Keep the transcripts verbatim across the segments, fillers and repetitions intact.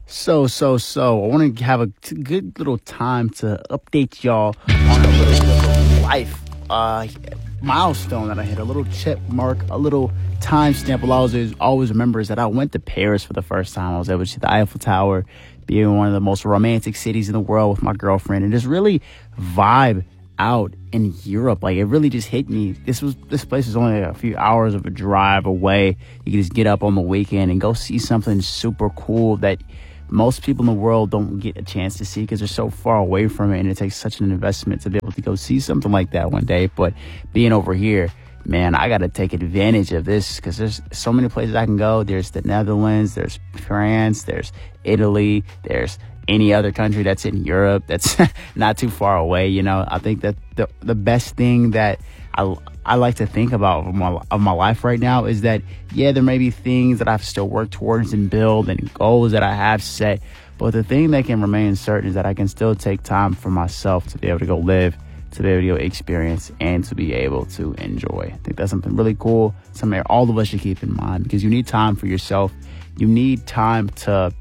So, so, so, I want to have a t- good little time to update y'all on a little bit of life uh, milestone that I hit, a little check mark, a little timestamp. I'll always, always remember is that I went to Paris for the first time. I was able to see the Eiffel Tower, be in one of the most romantic cities in the world with my girlfriend, and just really vibe out in Europe. Like, it really just hit me. This was this place is only a few hours of a drive away. You can just get up on the weekend and go see something super cool that most people in the world don't get a chance to see because they're so far away from it, and it takes such an investment to be able to go see something like that one day. But being over here, man, I got to take advantage of this because there's so many places I can go. There's the Netherlands, there's France, there's Italy, there's any other country that's in Europe that's not too far away. You know, I think that the the best thing that I I like to think about of my, of my life right now is that, yeah, there may be things that I have to still work towards and build and goals that I have set. But the thing that can remain certain is that I can still take time for myself to be able to go live, to be able to go experience, and to be able to enjoy. I think that's something really cool, something all of us should keep in mind, because you need time for yourself. You need time to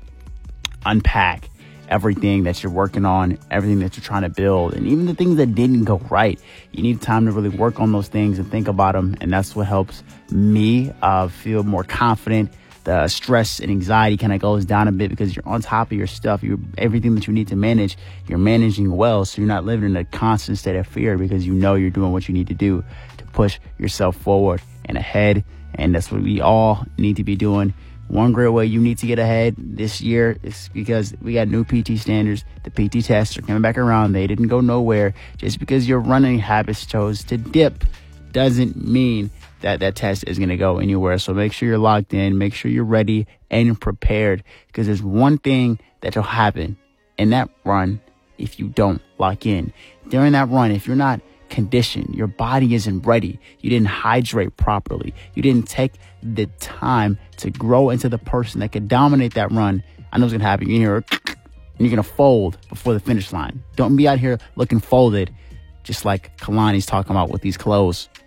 unpack everything that you're working on, everything that you're trying to build, and even the things that didn't go right. You need time to really work on those things and think about them. And that's what helps me uh, feel more confident. The stress and anxiety kind of goes down a bit because you're on top of your stuff. You're everything that you need to manage, you're managing well. So you're not living in a constant state of fear because you know you're doing what you need to do to push yourself forward and ahead. And that's what we all need to be doing. One great way you need to get ahead this year is because we got new P T standards. The P T tests are coming back around. They didn't go nowhere. Just because your running habits chose to dip doesn't mean that that test is going to go anywhere. So make sure you're locked in. Make sure you're ready and prepared, because there's one thing that will happen in that run if you don't lock in. During that run, if you're not conditioned, your body isn't ready, you didn't hydrate properly, you didn't take the time to grow into the person that could dominate that run, I know it's gonna happen. You're here and you're gonna fold before the finish line. Don't be out here looking folded, just like Kalani's talking about with these clothes.